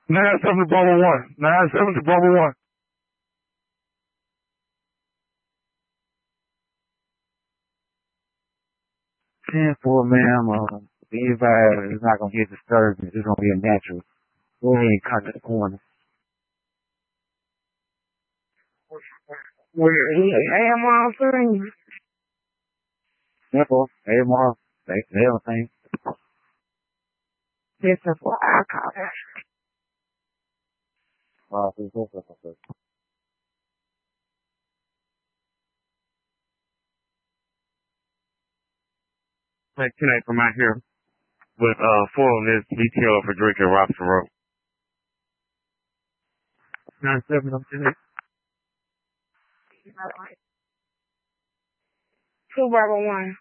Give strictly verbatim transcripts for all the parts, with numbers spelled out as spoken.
Nine seven to Bravo one. Nine seven to Bravo one. Ten four, ma'am. Uh, be advised, it's not gonna get disturbed. It's gonna be a natural. Go ahead and cut the corner. Where A M R thing? Simple. Hey, Mark. They, they don't think. This is what I call it. Uh, so go for it. Like tonight from out here with uh four on this detail for drinking Robson Road. Nine seven up to it. Two Bravo one.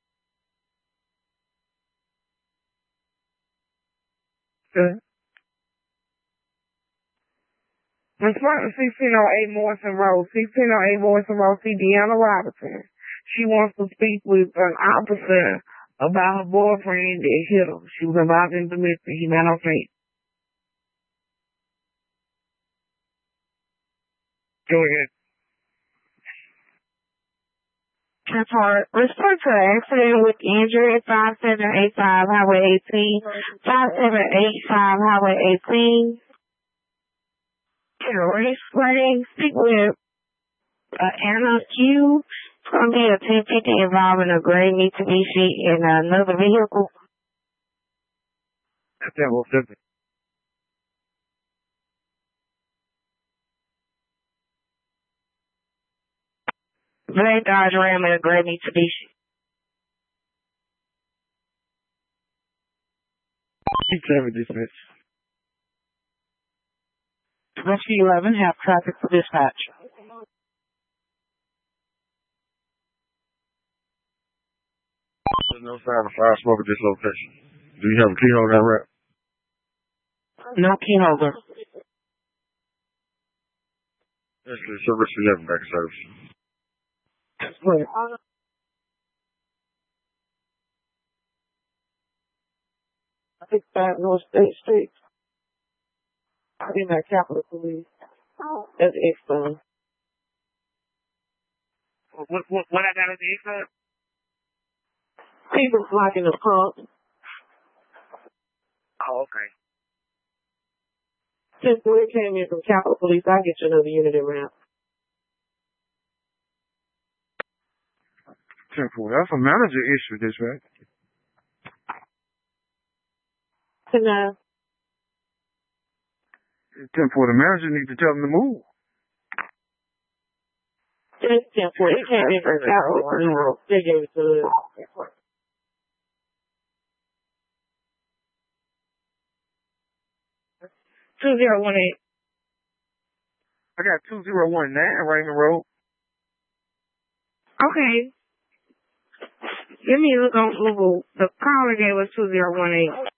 Good. Respond to sixteen oh eight Morrison Road. sixteen oh eight Morrison Road, see Deanna Robinson. She wants to speak with an officer about her boyfriend that hit her. She was involved in domestic. He not okay. Go ahead. Report. Respond to an accident with injury at five seven eight five Highway eighteen. five seven eight five Highway eighteen. Terrorist running. Speak with uh, Anna Q. It's going to be a ten fifty involving a gray Mitsubishi and another vehicle. That's that will fifty. Black Dodge Ram and a gray Mitsubishi. seven dispatch. Rescue eleven, have traffic for dispatch. There's no sign of fire smoke at this location. Do you have a key on that rep? No key holder. Actually, service eleven back in service. Wait. I think that North State Street. I think that Capitol Police. That's excellent. What, what, what I got at the inside? People blocking the front. Oh, okay. Since we came in from Capitol Police, I'll get you another unit around. Temple, that's a manager issue, this, right? Tonight. Temple, the manager needs to tell them to move. Just Temple, it came in from Capitol Police. They gave it to us. Two zero one eight. I got two zero one nine Raymond Road. Okay. Let me look on Google. The caller gave us two zero one eight.